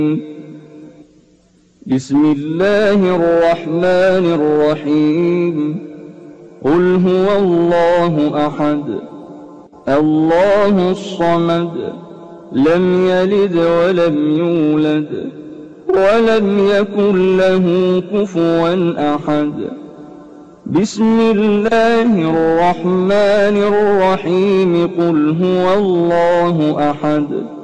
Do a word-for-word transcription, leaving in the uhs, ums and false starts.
بسم الله الرحمن الرحيم قل هو الله أحد الله الصمد لم يلد ولم يولد ولم يكن له كفوا أحد بسم الله الرحمن الرحيم قل هو الله أحد